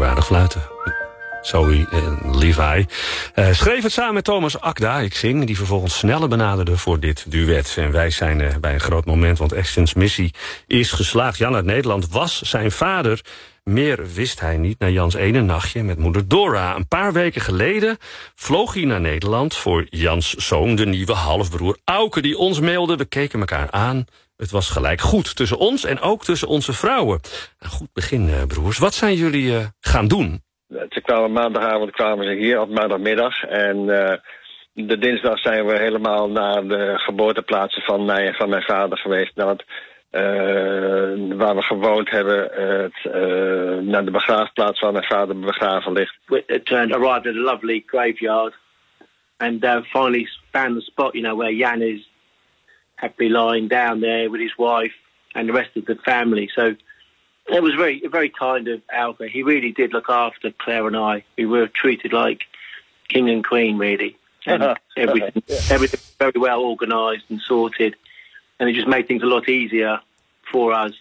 ook aardig fluiten. Zoe en Levi schreef het samen met Thomas Akda, ik zing, die vervolgens Snelle benaderde voor dit duet. En wij zijn bij een groot moment, want Ashton's missie is geslaagd. Jan uit Nederland was zijn vader. Meer wist hij niet na Jans ene nachtje met moeder Dora. Een paar weken geleden vloog hij naar Nederland voor Jans zoon, de nieuwe halfbroer Auke, die ons mailde. We keken elkaar aan. Het was gelijk goed tussen ons en ook tussen onze vrouwen. Een goed begin, broers. Wat zijn jullie gaan doen? Ze kwamen maandagavond hier, op maandagmiddag. En de dinsdag zijn we helemaal naar de geboorteplaatsen van mij en van mijn vader geweest. Waar we gewoond hebben, naar de begraafplaats waar mijn vader begraven ligt. It arrived at a lovely graveyard. And finally found the spot, where Jan is happily lying down there with his wife and the rest of the family. So it was very kind of Alka. He really did look after Claire and I. We were treated like king and queen, really. And everything very well organised and sorted. And it just made things a lot easier for us